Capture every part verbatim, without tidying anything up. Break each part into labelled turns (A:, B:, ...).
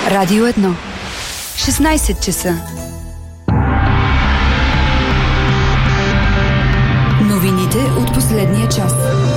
A: Радио едно. шестнайсет часа. Новините от последния час.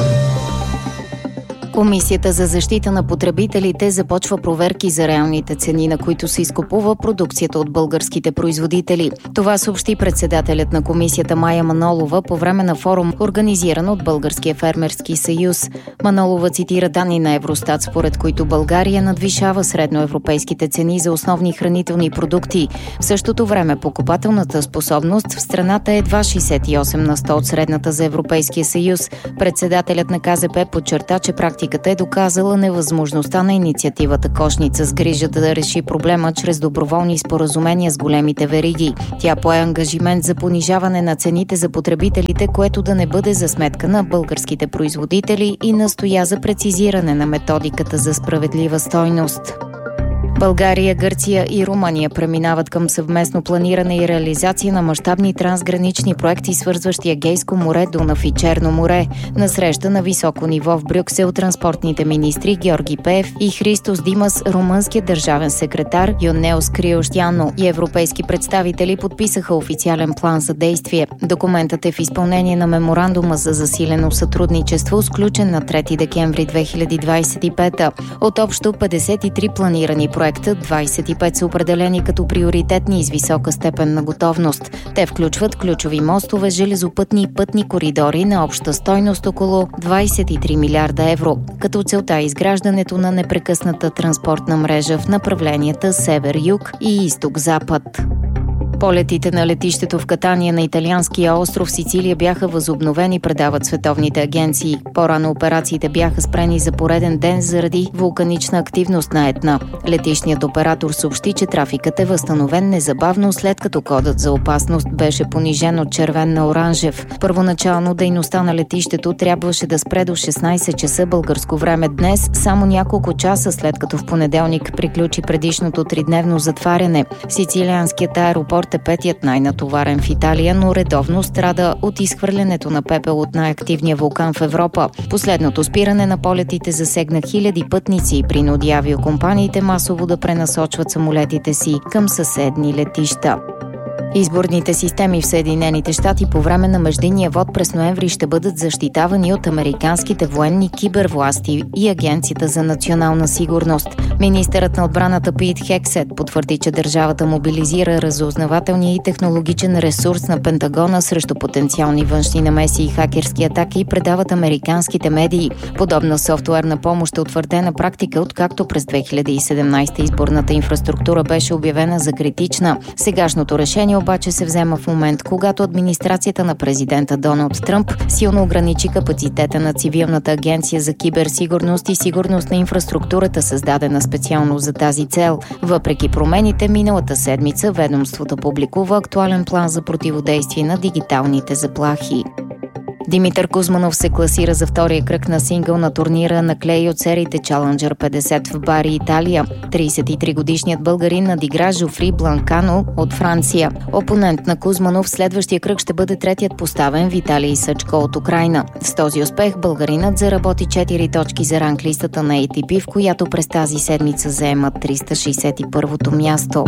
B: Комисията за защита на потребителите започва проверки за реалните цени, на които се изкупува продукцията от българските производители. Това съобщи председателят на комисията Мая Манолова по време на форум, организиран от Българския фермерски съюз. Манолова цитира данни на Евростат, според които България надвишава средноевропейските цени за основни хранителни продукти. В същото време покупателната способност в страната е едва шейсет и осем на сто от средната за Европейския съюз. Председателят на Ка Зе Пе подчерта, че практиката е доказала невъзможността на инициативата Кошница с грижа да реши проблема чрез доброволни споразумения с големите вериги. Тя пое ангажимент за понижаване на цените за потребителите, което да не бъде за сметка на българските производители, и настоя за прецизиране на методиката за справедлива стойност. България, Гърция и Румъния преминават към съвместно планиране и реализация на мащабни трансгранични проекти, свързващи Егейско море, Дунав и Черно море. На среща на високо ниво в Брюксел транспортните министри Георги Пеев и Христос Димас, румънският държавен секретар Йонеос Криощяно и европейски представители подписаха официален план за действие. Документът е в изпълнение на меморандума за засилено сътрудничество, сключен на трети декември две хиляди двадесет и пета. От общо петдесет и три планирани проекта, двадесет и пет са определени като приоритетни и с висока степен на готовност. Те включват ключови мостове, железопътни и пътни коридори на обща стойност около двадесет и три милиарда евро, като целта е изграждането на непрекъсната транспортна мрежа в направленията север-юг и изток-запад. Полетите на летището в Катания на италианския остров Сицилия бяха възобновени, предават световните агенции. По-рано операциите бяха спрени за пореден ден заради вулканична активност на Етна. Летищният оператор съобщи, че трафикът е възстановен незабавно, след като кодът за опасност беше понижен от червен на оранжев. Първоначално дейността на летището трябваше да спре до шестнайсет часа българско време днес, само няколко часа след като в понеделник приключи предишното тридневно затваряне. Сицилианският аеропорт е петият най-натоварен в Италия, но редовно страда от изхвърлянето на пепел от най-активния вулкан в Европа. Последното спиране на полетите засегна хиляди пътници и принуди авиокомпаниите масово да пренасочват самолетите си към съседни летища. Изборните системи в Съединените щати по време на междинния вод през ноември ще бъдат защитавани от американските военни, кибервласти и Агенцията за национална сигурност. Министърът на отбраната Пит Хексет потвърди, че държавата мобилизира разузнавателния и технологичен ресурс на Пентагона срещу потенциални външни намеси и хакерски атаки, и предават американските медии. Подобна софтуерна помощ е утвърдена практика, откакто през две хиляди и седемнайсета изборната инфраструктура беше обявена за критична. Сегашното решение обаче се взема в момент, когато администрацията на президента Доналд Тръмп силно ограничи капацитета на цивилната агенция за киберсигурност и сигурност на инфраструктурата, създадена специално за тази цел. Въпреки промените, миналата седмица ведомството публикува актуален план за противодействие на дигиталните заплахи. Димитър Кузманов се класира за втория кръг на сингъл на турнира на клей от сериите Challenger петдесет в Бари, Италия. тридесет и три годишният българин надигра Жофри Бланкано от Франция. Опонент на Кузманов в следващия кръг ще бъде третият поставен Виталий Сачко от Украйна. С този успех българинът заработи четири точки за ранглистата на Ей Ти Пи, в която през тази седмица заема триста шейсет и първото място.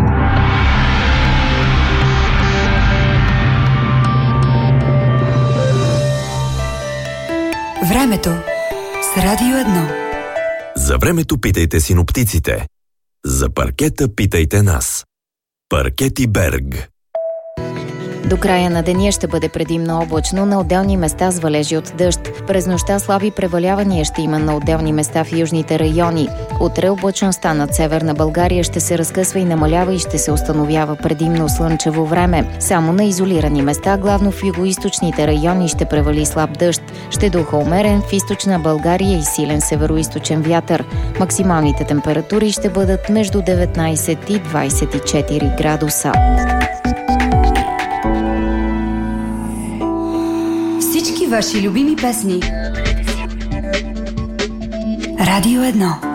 A: Времето с Радио едно.
C: За времето питайте синоптиците. За паркета питайте нас. Паркети Берг.
B: До края на деня ще бъде предимно облачно, на отделни места с валежи от дъжд. През нощта слаби превалявания ще има на отделни места в южните райони. Утре облачността над северна България ще се разкъсва и намалява и ще се установява предимно слънчево време. Само на изолирани места, главно в югоизточните райони, ще превали слаб дъжд. Ще духа умерен в източна България и силен североизточен вятър. Максималните температури ще бъдат между деветнайсет и двайсет и четири градуса.
A: Всички ваши любими песни. Радио едно.